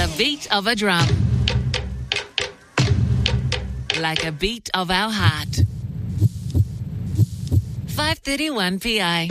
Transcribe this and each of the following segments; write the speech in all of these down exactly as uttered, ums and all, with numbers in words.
The beat of a drum. Like a beat of our heart. five thirty-one P I.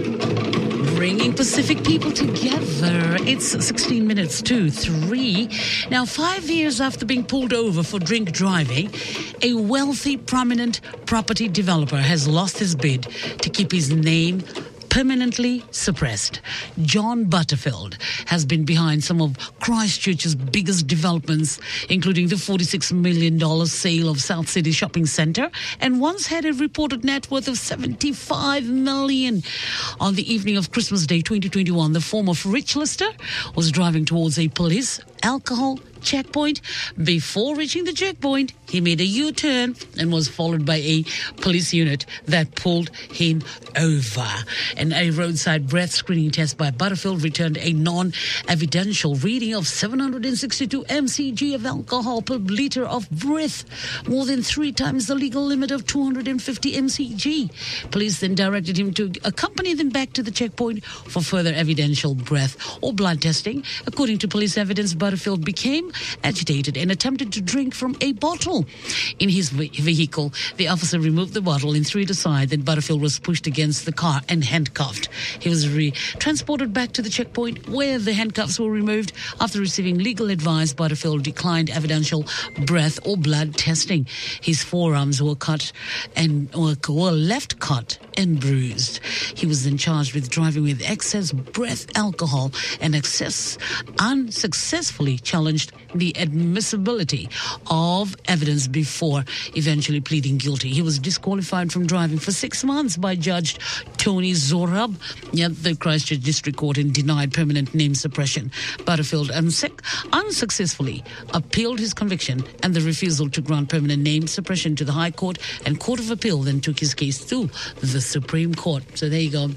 Bringing Pacific people together. It's sixteen minutes to three. Now, five years after being pulled over for drink driving, a wealthy, prominent property developer has lost his bid to keep his name permanently suppressed. John Butterfield has been behind some of Christchurch's biggest developments, including the forty-six million dollars sale of South City Shopping Centre, and once had a reported net worth of seventy-five million dollars. On the evening of Christmas Day twenty twenty-one, the former of Rich Lister was driving towards a police alcohol checkpoint. Before reaching the checkpoint, he made a U-turn and was followed by a police unit that pulled him over. And a roadside breath screening test by Butterfield returned a non-evidential reading of seven hundred sixty-two milligrams of alcohol per litre of breath, more than three times the legal limit of two hundred fifty milligrams. Police then directed him to accompany them back to the checkpoint for further evidential breath or blood testing. According to police evidence, Butterfield became agitated and attempted to drink from a bottle in his vehicle. The officer removed the bottle and threw it aside. Then Butterfield was pushed against the car and handcuffed. He was re- transported back to the checkpoint where the handcuffs were removed. After receiving legal advice, Butterfield declined evidential breath or blood testing. His forearms were cut and were, were left cut and bruised. He was then charged with driving with excess breath alcohol and excess unsuccessfully challenged the admissibility of evidence before eventually pleading guilty. He was disqualified from driving for six months by Judge Tony Zorab at the Christchurch District Court and denied permanent name suppression. Butterfield unsuc- unsuccessfully appealed his conviction and the refusal to grant permanent name suppression to the High Court, and Court of Appeal then took his case to the Supreme Court. So there you go.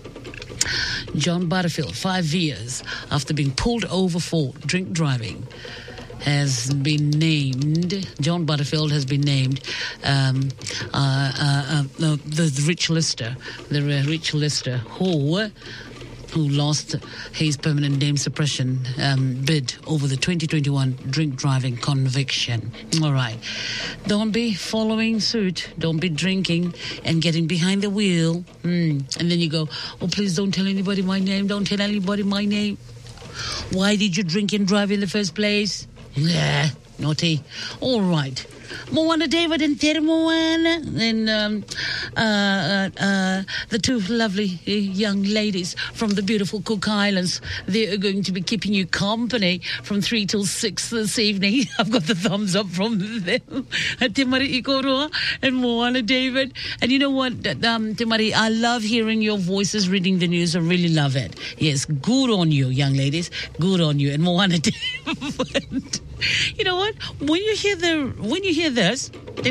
John Butterfield, five years after being pulled over for drink driving, has been named, John Butterfield has been named um, uh, uh, uh, the, the Rich Lister, the uh, Rich Lister who, who lost his permanent name suppression um, bid over the twenty twenty-one drink driving conviction. All right. Don't be following suit. Don't be drinking and getting behind the wheel. Mm. And then you go, oh, please don't tell anybody my name. Don't tell anybody my name. Why did you drink and drive in the first place? Yeah, naughty. All right. Moana David and Tere Moana and um, uh, uh, uh, the two lovely uh, young ladies from the beautiful Cook Islands. They are going to be keeping you company from three till six this evening. I've got the thumbs up from them. Te Marii Koroa and Moana David. And you know what, um, Te Marii, I love hearing your voices reading the news. I really love it. Yes, good on you, young ladies. Good on you. And Moana David. You know what? When you hear the when you hear this, I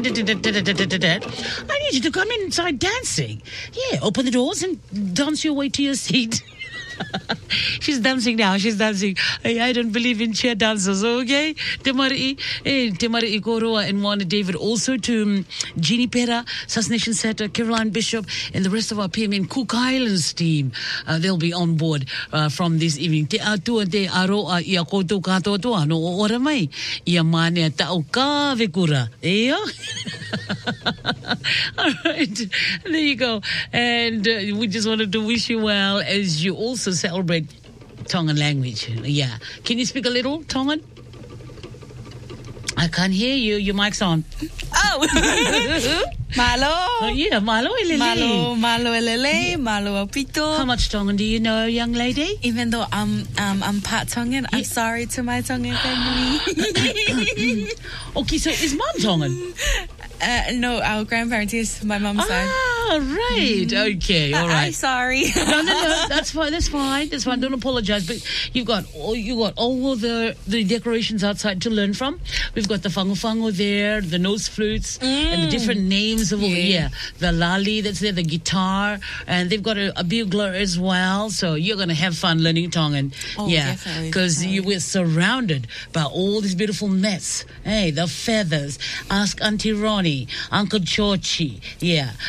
need you to come inside dancing. Yeah, open the doors and dance your way to your seat. She's dancing now. She's dancing. Hey, I don't believe in chair dancers, okay? Te Marii, eh, Te Marii Koroa and Moana David. Also to um, Jeannie Pera, Sus Nation Setter, Caroline Bishop, and the rest of our P M N Cook Islands team. Uh, they'll be on board uh, from this evening. Te atua te aroa ia koutou katoa toa no ora mai. Ia mane tau ka vekura. Eo? All right. There you go. And uh, we just wanted to wish you well as you also celebrate Tongan language. Yeah. Can you speak a little Tongan? I can't hear you. Your mic's on. Oh. Malo. Oh, yeah, malo elele. Malo, malo elele, yeah. Malo apito. How much Tongan do you know, young lady? Even though I'm um, I'm part Tongan, yeah. I'm sorry to my Tongan family. Okay, so is mom Tongan? Uh, no, our grandparents is my mom's ah, side. Ah, right. Mm. Okay, all right. I'm sorry. no, no, no. That's fine. That's fine. That's fine. Don't apologize. But you've got all you got all the the decorations outside to learn from. We've got the fango fango there, the nose flutes, mm. and the different names of yeah. yeah, the lali that's there, the guitar, and they've got a, a bugler as well. So you're gonna have fun learning Tongan. Oh, yeah, because you were surrounded by all this beautiful mess. Hey, the feathers. Ask Auntie Ronnie, Uncle Georgie. Yeah.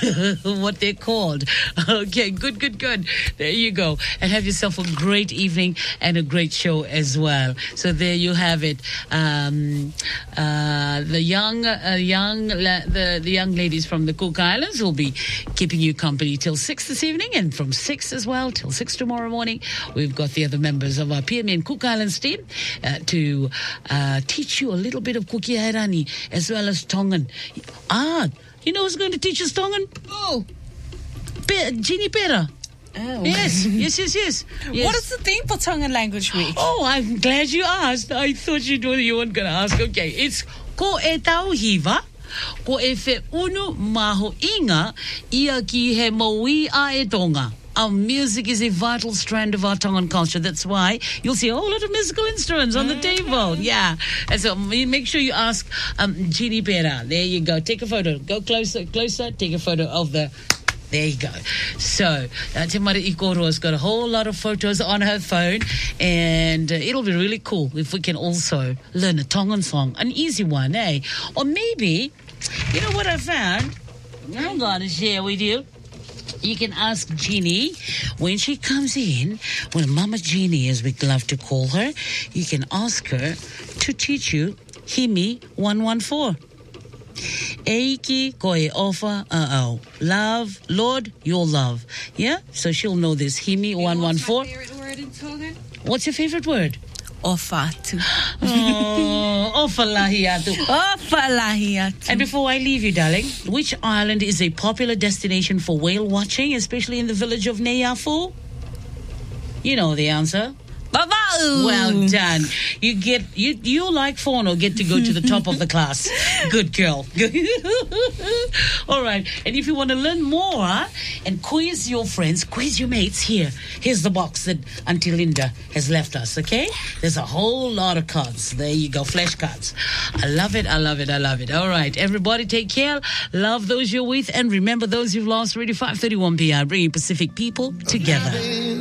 what they're called. Okay, good, good, good. There you go. And have yourself a great evening and a great show as well. So there you have it. Um, uh, the young, uh, young, la- the, the young ladies from the Cook Islands will be keeping you company till six this evening, and from six as well till six tomorrow morning. We've got the other members of our P M N Cook Islands team uh, to uh, teach you a little bit of Kuki Hairani as well as Tongan. Ah, you know who's going to teach us Tongan? Oh, Pe- Jeannie Pera. Oh. Yes, yes, yes, yes, yes. What is the theme for Tongan Language Week? Oh, I'm glad you asked. I thought you knew you weren't going to ask. Okay, it's Ko e tau hiva, ko e fe unu maho inga, ia ki he maui a e tonga. Our music is a vital strand of our Tongan culture. That's why you'll see a whole lot of musical instruments on the table. Yeah. And so make sure you ask um, Jeannie Pera. There you go. Take a photo. Go closer, closer. Take a photo of the... There you go. So, uh, Te Mara Ikoro's got a whole lot of photos on her phone, and uh, it'll be really cool if we can also learn a Tongan song. An easy one, eh? Or maybe, you know what I found? I'm going to share with you. You can ask Jeannie when she comes in, when Mama Jeannie, as we love to call her, you can ask her to teach you Himi one one four. Eiki koe ofa uh-oh. Love, Lord, your love. Yeah? So she'll know this. Himi one one four. What's my favorite word in Tongan? What's your favorite word? Ofatu. Oh, ofalahiatu. Ofalahiatu. And before I leave you, darling, which island is a popular destination for whale watching, especially in the village of Neyafu? You know the answer. Babau. Well done. You get you you like fawn or get to go to the top of the class. Good girl. All right. And if you want to learn more and quiz your friends, quiz your mates, here. Here's the box that Auntie Linda has left us, okay? There's a whole lot of cards. There you go, flashcards. I love it, I love it, I love it. All right. Everybody take care. Love those you're with. And remember those you've lost. Radio five thirty-one P R, bringing Pacific people together.